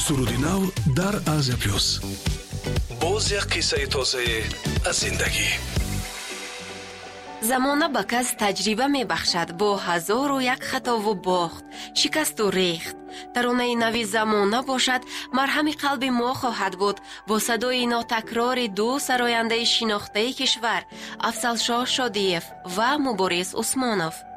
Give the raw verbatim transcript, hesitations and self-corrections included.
суруди нав дар Азия плюс. боз як қиссаи тозаи аз зиндагӣ. замона ба кас таҷриба мебахшад. бо ҳазору як хатову бохт, шикасту рехт. таронаи нави замона бошад, марҳами қалби мо хоҳад буд. бо садои нотакрори ду сарояндаи шинохтаи кишвар, афзалшоҳ шодиев ва муборис усмонов.